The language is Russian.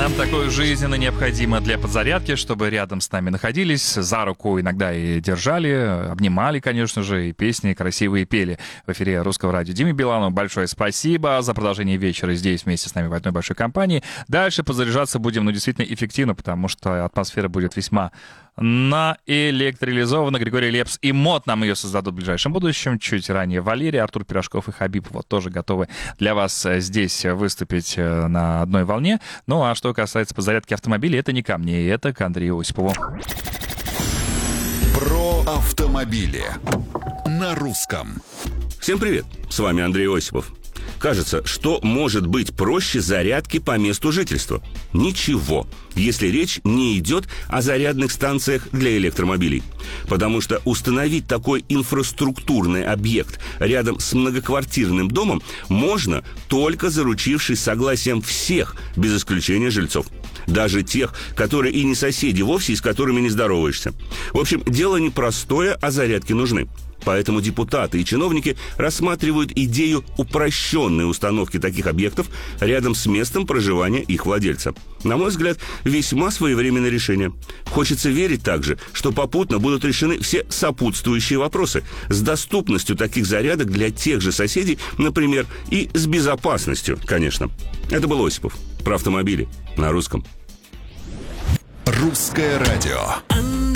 нам такое жизненно необходимо для подзарядки, чтобы рядом с нами находились, за руку иногда и держали, обнимали, конечно же, и песни красивые пели в эфире Русского радио. Диме Билану большое спасибо за продолжение вечера здесь вместе с нами в одной большой компании. Дальше подзаряжаться будем, действительно эффективно, потому что атмосфера будет весьма наэлектролизована. Григорий Лепс и МОД нам ее создадут в ближайшем будущем. Чуть ранее Валерий, Артур Пирожков и Хабиб вот тоже готовы для вас здесь выступить на одной волне. Ну а что касается подзарядки автомобилей, это не ко мне, это к Андрею Осипову. Про автомобили на русском. Всем привет, с вами Андрей Осипов. Кажется, что может быть проще зарядки по месту жительства? Ничего, если речь не идет о зарядных станциях для электромобилей. Потому что установить такой инфраструктурный объект рядом с многоквартирным домом можно, только заручившись согласием всех, без исключения жильцов. Даже тех, которые и не соседи вовсе, и с которыми не здороваешься. В общем, дело непростое, а зарядки нужны. Поэтому депутаты и чиновники рассматривают идею упрощенной установки таких объектов рядом с местом проживания их владельца. На мой взгляд, весьма своевременное решение. Хочется верить также, что попутно будут решены все сопутствующие вопросы с доступностью таких зарядок для тех же соседей, например, и с безопасностью, конечно. Это был Осипов. Про автомобили на русском. Русское радио.